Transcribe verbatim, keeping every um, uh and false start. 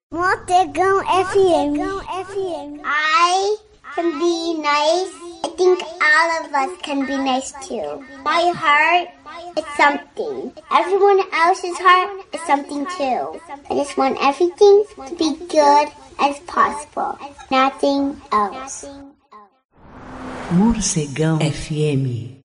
Morcegão F M. I can be nice. I think all of us can be nice too. My heart is something. Everyone else's heart is something too. I just want everything to be good as possible. Nothing else. Morcegão F M.